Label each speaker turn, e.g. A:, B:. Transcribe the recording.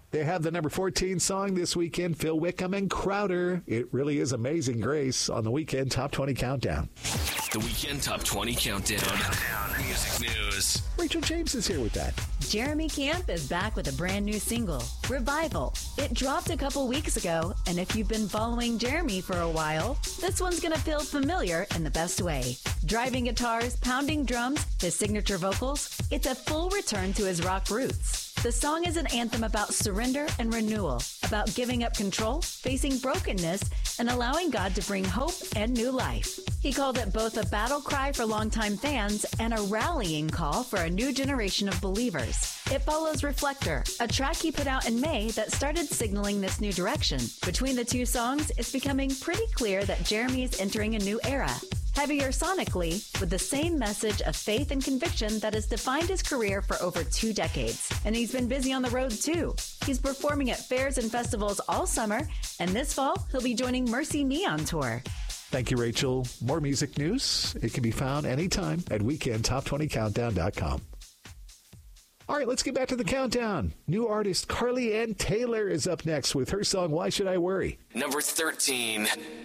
A: They have the number 14 song this weekend, Phil Wickham and Crowder. It really is Amazing Grace on the Weekend Top 20 Countdown.
B: The Weekend Top 20 Countdown. Music news.
A: Rachel James is here with that.
C: Jeremy Camp is back with a brand new single, Revival. It dropped a couple weeks ago, and if you've been following Jeremy for a while, this one's going to feel familiar in the best way. Driving guitars, pounding drums, his signature vocals, it's a full return to his rock roots. The song is an anthem about surrender and renewal, about giving up control, facing brokenness, and allowing God to bring hope and new life. He called it both a battle cry for longtime fans and a rallying call for a new generation of believers. It follows Reflector, a track he put out in May that started signaling this new direction. Between the two songs, it's becoming pretty clear that Jeremy is entering a new era. Heavier sonically, with the same message of faith and conviction that has defined his career for over 2 decades. And he's been busy on the road too. He's performing at fairs and festivals all summer, and this fall, he'll be joining Mercy Me on tour.
A: Thank you, Rachel. More music news. It can be found anytime at weekendtop20countdown.com. All right, let's get back to the countdown. New artist Carly Ann Taylor is up next with her song, Why Should I Worry?
B: Number 13.